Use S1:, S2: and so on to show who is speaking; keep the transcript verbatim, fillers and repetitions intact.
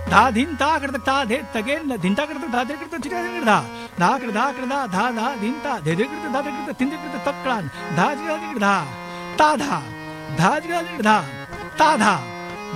S1: धा धिन ता कृत ता धे तगे न धिन ता कृत धा धे कृत चिरा धा धा कृत धा कृत धा धा धिन ता धे धे कृत धा धे कृत थिन धे कृत तक्रान धा चिरा धा ता धा धा चिरा धा ता धा